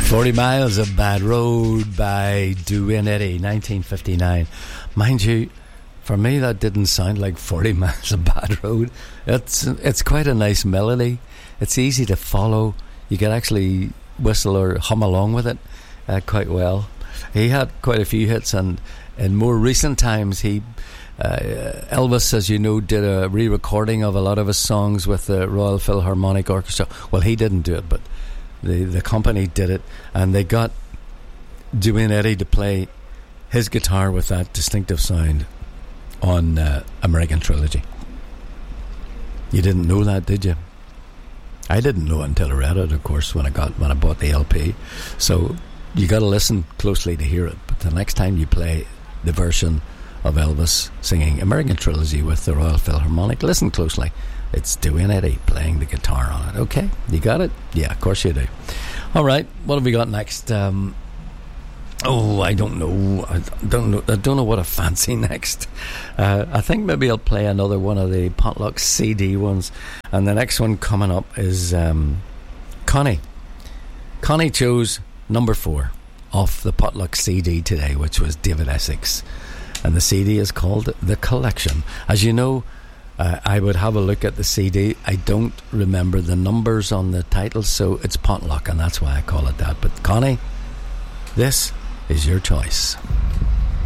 40 Miles of Bad Road by Duane Eddy, 1959. Mind you, for me that didn't sound like 40 Miles of Bad Road. It's quite a nice melody. It's easy to follow. You can actually whistle or hum along with it quite well. He had quite a few hits, and in more recent times Elvis, as you know, did a re-recording of a lot of his songs with the Royal Philharmonic Orchestra. Well, he didn't do it, but the company did it, and they got Duane Eddy to play his guitar with that distinctive sound on American Trilogy. You didn't know that, did you? I didn't know it until I read it, of course, when I bought the LP. So you got to listen closely to hear it. But the next time you play the version of Elvis singing American Trilogy with the Royal Philharmonic, listen closely. It's Duane Eddy playing the guitar on it. Okay, you got it? Yeah, of course you do. All right, what have we got next? I don't know. I don't know what I fancy next. I think maybe I'll play another one of the Potluck CD ones, and the next one coming up is Connie. Connie chose number 4 off the Potluck CD today, which was David Essex, and the CD is called The Collection. As you know, I would have a look at the CD. I don't remember the numbers on the title, so it's Potluck, and that's why I call it that. But Connie, this is your choice.